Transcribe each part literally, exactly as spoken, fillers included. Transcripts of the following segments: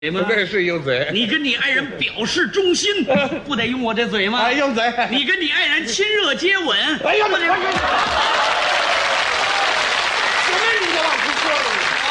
嘴吗？ 对，是用嘴。 你跟你爱人表示忠心，不得用我这嘴吗？ 哎，用嘴。 你跟你爱人亲热接吻， 哎呀， 不得。 什么你就往出说了？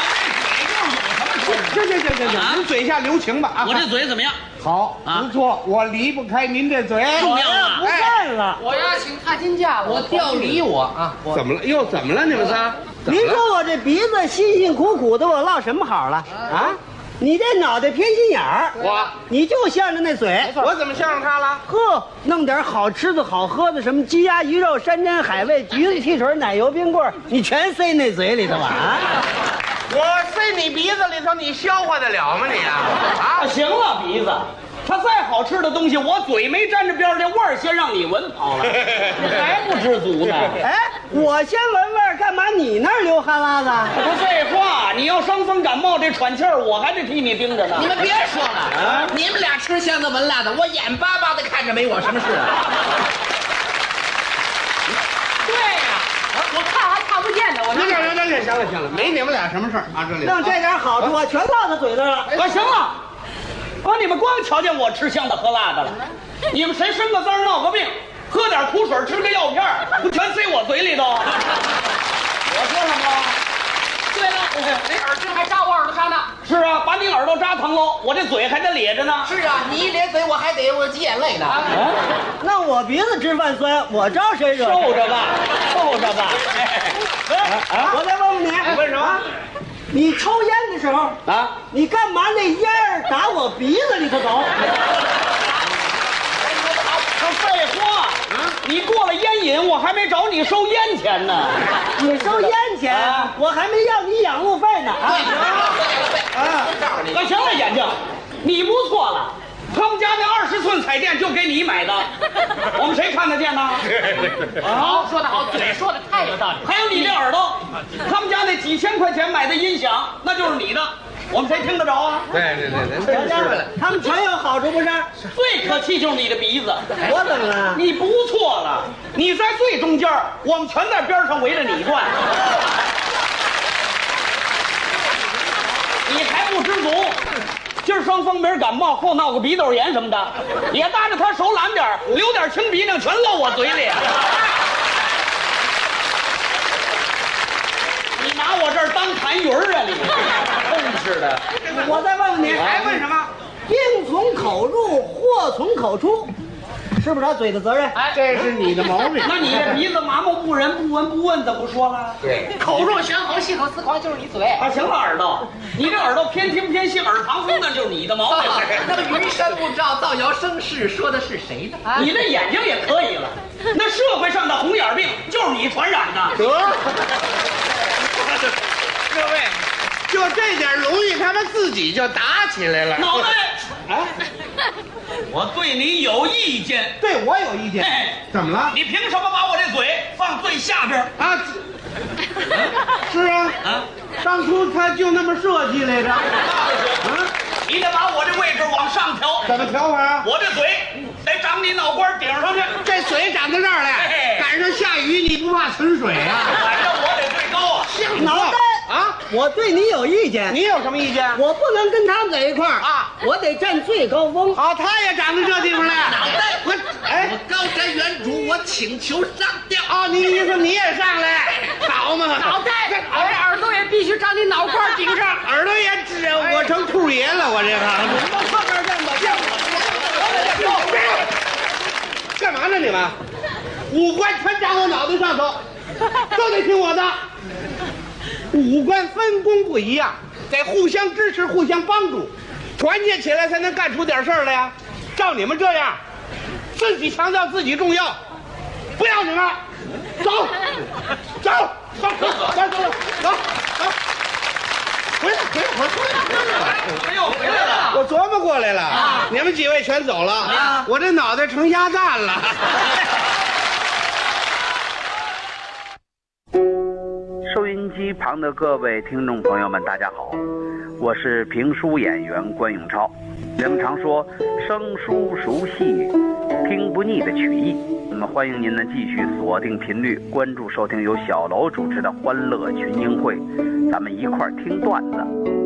行行行行行，您嘴下留情吧啊！ 我这嘴怎么样？ 好，不错，我离不开您这嘴。 重要啊！ 不干了， 我要请踏金假，我调离我啊！ 怎么了？又怎么了？你们仨？ 您说我这鼻子辛辛苦苦的，我落什么好了啊？你这脑袋偏心眼儿， 我你就向着那嘴。 我怎么向着他了？ 呵，弄点好吃的好喝的，什么鸡鸭鱼肉、山珍海味、橘子汽水、奶油冰棍，你全塞那嘴里头吧啊！ 我塞你鼻子里头，你消化得了吗你啊？ 啊，行了，鼻子，他再好吃的东西，我嘴没沾着边，这味儿先让你闻跑了，你还不知足呢？ 哎，我先闻味儿，干嘛你那儿流哈喇子？ 不废话，你要伤风感冒这喘气儿，我还得替你盯着呢。 你们别说了，啊、你们俩吃香的闻辣的，我眼巴巴的看着没我什么事啊。对呀、啊，我看还看不见呢，我行行行行，行了行了，没你们俩什么事儿啊？这里弄这点好处，全落他嘴上了。 啊，行了，啊，你们光瞧见我吃香的喝辣的了，你们谁生个滋儿闹个病，喝点苦水吃个药片不全塞我嘴里头？我说什么？ 对了，那耳针还扎我耳朵上呢。 是啊，把你耳朵扎疼喽，我这嘴还得咧着呢。 是啊，你一咧嘴，我还得我挤眼泪呢。啊， 那我鼻子直犯酸，我招谁惹？ 受着吧，受着吧。 啊！我再问问你， 问什么？ 你抽烟的时候啊， 你干嘛那烟儿打我鼻子里头走？ 废话，你过了烟瘾，我还没找你收烟钱呢。 你收烟钱， 啊、 我还没要你养路费呢。啊啊！可行了，眼睛，你不错了。他们家那二十寸彩电就给你买的，我们谁看得见呢？ 好，说得好，嘴说的太有道理。 还有你这耳朵，他们家那几千块钱买的音响，那就是你的，我们谁听得着啊？ 对对对对， 是了，他们全有好处不是？ 最可气就是你的鼻子， 我怎么了？ 你不错了，你在最中间，我们全在边上围着你转，你还不知足。今儿伤风没感冒，后闹个鼻窦炎什么的，也搭着他手懒点留点青鼻涕全漏我嘴里。你拿我这儿当痰盂儿啊你！真是的。 我再问问你， 还问什么？ 病从口入，祸从口出，是不是他嘴的责任？ 哎， 这是你的毛病。 那你这鼻子麻木不仁、不闻不问，怎么不说了？ 对， 口若悬河、细口丝狂就是你嘴。 啊，行了，耳朵，你这耳朵偏听偏信、耳旁风，那就是你的毛病。 那么云山雾罩、造谣生事，说的是谁呢？啊， 你这眼睛也可以了，那社会上的红眼病就是你传染的。 得，各位，就这点荣誉，他们自己就打起来了。 脑袋，哎，我对你有意见。 对我有意见。 哎， 怎么了？ 你凭什么把我这嘴放最下边？ 啊，是啊， 啊， 当初他就那么设计来着。 嗯，你得把我这位置往上调。 怎么调法啊？ 我这嘴得长你脑瓜顶上去。 这水长到这儿来，赶上下雨你不怕存水啊？ 反正我得最高啊。 脑袋啊！ 我对你有意见， 你有什么意见？ 我不能跟他们在一块儿啊， 我得占最高峰。 好，他也长到这地方来。 脑袋， 我哎， 我高瞻远瞩，我请求上吊。 啊，你意思你也上来？好嘛， 脑袋，我这耳朵也必须长你脑瓜顶上。 耳朵也直，我成兔爷了，我这个。 你们后边站吧，站干嘛呢你们？五官全长我脑袋上头，都得听我的。五官分工不一样，得互相支持、互相帮助，团结起来才能干出点事儿来呀。照你们这样，自己强调自己重要，不要你们，走，走，走，走，走，走，走，回来，回来，回来， 哎呦，回来了！ 我琢磨过来了，啊、你们几位全走了，啊、我这脑袋成鸭蛋了。 收音机旁的各位听众朋友们，大家好，我是评书演员关永超。人们常说生疏熟悉，听不腻的曲艺。那么欢迎您呢继续锁定频率，关注收听由小楼主持的欢乐群英会，咱们一块儿听段子。